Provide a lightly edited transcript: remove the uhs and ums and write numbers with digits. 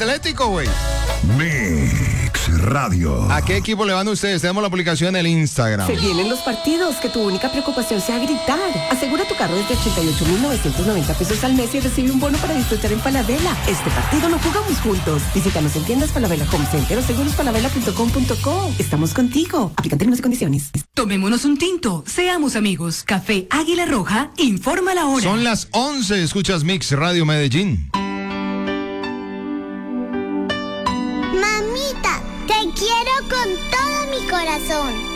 Atlético, güey. Mix Radio. ¿A qué equipo le van ustedes? Tenemos la publicación en el Instagram. Se vienen los partidos, que tu única preocupación sea gritar. Asegura tu carro desde 88,990 pesos al mes y recibe un bono para disfrutar en Falabella. Este partido lo jugamos juntos. Visítanos en tiendas Falabella Home Center o segurosfalabella.com.co. Estamos contigo. Aplican términos y condiciones. Tomémonos un tinto. Seamos amigos. Café Águila Roja informa la hora. Son las 11. Escuchas Mix Radio Medellín. Mamita, te quiero con todo mi corazón.